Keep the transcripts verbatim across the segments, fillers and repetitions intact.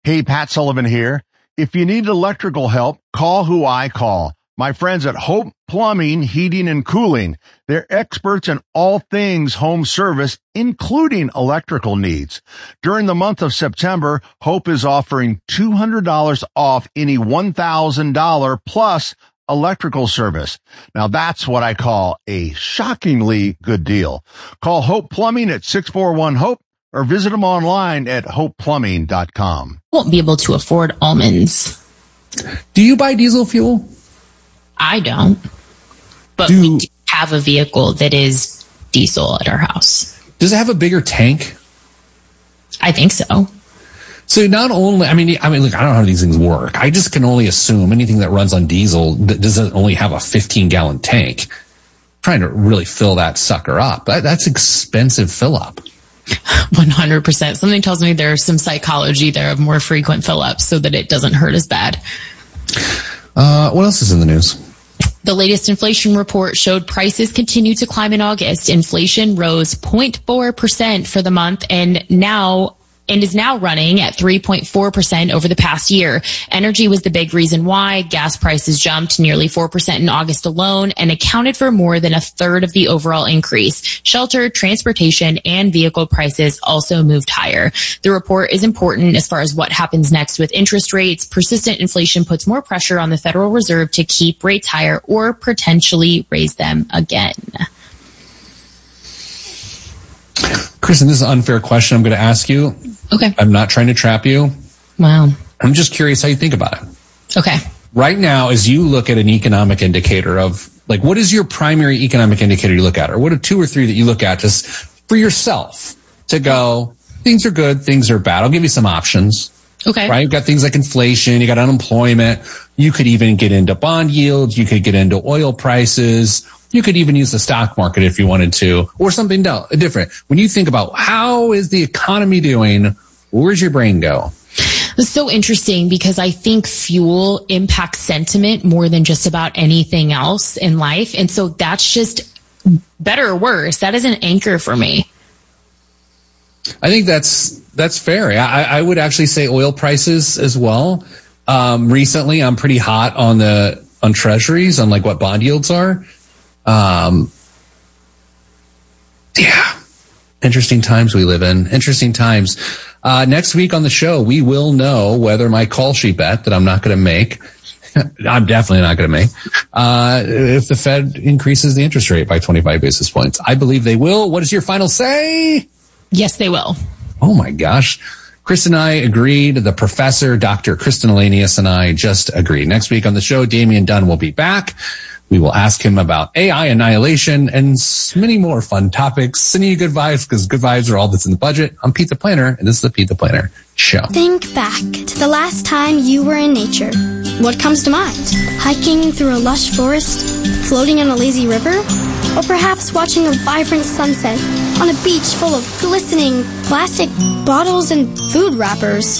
Hey, Pat Sullivan here. If you need electrical help, call who I call. My friends at Hope Plumbing, Heating, and Cooling. They're experts in all things home service, including electrical needs. During the month of September, Hope is offering two hundred dollars off any one thousand dollars plus electrical service. Now that's what I call a shockingly good deal. Call Hope Plumbing at six four one HOPE or visit them online at hope plumbing dot com. Won't be able to afford almonds. Do you buy diesel fuel? I don't. But do, we do have a vehicle that is diesel at our house. Does it have a bigger tank? I think so. So not only, I mean, I mean, look, I don't know how these things work. I just can only assume anything that runs on diesel that doesn't only have a fifteen gallon tank. I'm trying to really fill that sucker up. That, that's expensive fill up. one hundred percent. Something tells me there's some psychology there of more frequent fill ups so that it doesn't hurt as bad. Uh, what else is in the news? The latest inflation report showed prices continued to climb in August. Inflation rose zero point four percent for the month and now and is now running at three point four percent over the past year. Energy was the big reason why. Gas prices jumped nearly four percent in August alone and accounted for more than a third of the overall increase. Shelter, transportation, and vehicle prices also moved higher. The report is important as far as what happens next with interest rates. Persistent inflation puts more pressure on the Federal Reserve to keep rates higher or potentially raise them again. Kristen, this is an unfair question I'm going to ask you. Okay. I'm not trying to trap you. Wow. I'm just curious how you think about it. Okay. Right now, as you look at an economic indicator of, like, what is your primary economic indicator you look at? Or what are two or three that you look at just for yourself to go, things are good, things are bad? I'll give you some options. Okay. Right? You've got things like inflation, you got unemployment. You could even get into bond yields. You could get into oil prices. You could even use the stock market if you wanted to, or something different. When you think about how is the economy doing, where's your brain go? It's so interesting because I think fuel impacts sentiment more than just about anything else in life. And so that's just better or worse. That is an anchor for me. I think that's that's fair. I, I would actually say oil prices as well. Um, recently, I'm pretty hot on the on treasuries, on like what bond yields are. Um, yeah, interesting times we live in. Interesting times. Uh, next week on the show, we will know whether my call sheet bet that I'm not going to make, I'm definitely not going to make, uh, if the Fed increases the interest rate by twenty-five basis points. I believe they will. What is your final say? Yes, they will. Oh my gosh. Chris and I agreed. The professor, Doctor Kristen Elanius, and I just agreed. Next week on the show, Damian Dunn will be back. We will ask him about A I annihilation and many more fun topics. Sending you good vibes because good vibes are all that's in the budget. I'm Pete the Planner, and this is the Pete the Planner Show. Think back to the last time you were in nature. What comes to mind? Hiking through a lush forest? Floating on a lazy river? Or perhaps watching a vibrant sunset on a beach full of glistening plastic bottles and food wrappers?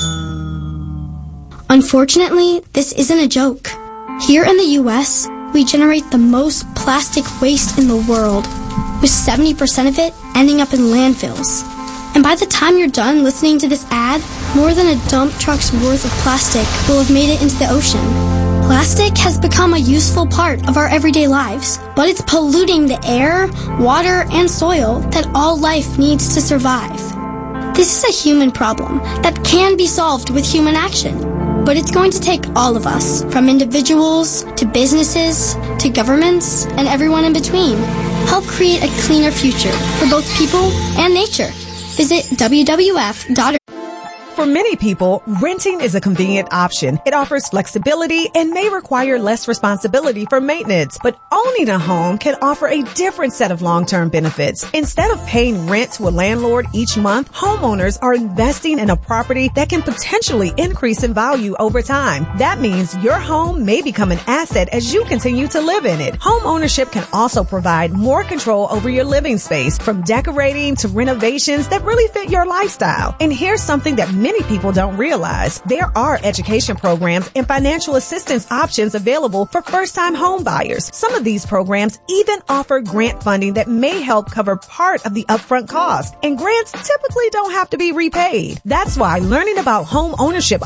Unfortunately, this isn't a joke. Here in the U S, we generate the most plastic waste in the world, with seventy percent of it ending up in landfills. And by the time you're done listening to this ad, more than a dump truck's worth of plastic will have made it into the ocean. Plastic has become a useful part of our everyday lives, but it's polluting the air, water, and soil that all life needs to survive. This is a human problem that can be solved with human action. But it's going to take all of us, from individuals to businesses to governments and everyone in between. Help create a cleaner future for both people and nature. Visit w w f dot org. For many people, renting is a convenient option. It offers flexibility and may require less responsibility for maintenance. But owning a home can offer a different set of long-term benefits. Instead of paying rent to a landlord each month, homeowners are investing in a property that can potentially increase in value over time. That means your home may become an asset as you continue to live in it. Home ownership can also provide more control over your living space, from decorating to renovations that really fit your lifestyle. And here's something that many people don't realize. There are education programs and financial assistance options available for first-time home buyers. Some of these programs even offer grant funding that may help cover part of the upfront cost. And grants typically don't have to be repaid. That's why learning about home ownership